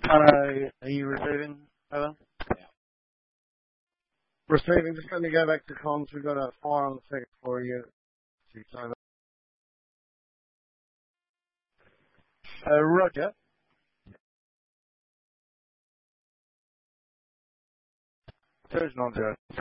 Hello, are you receiving? Over? Yeah. Receiving, just let me go back to comms. We've got a fire on the second floor here. Roger. Surgeon on 0.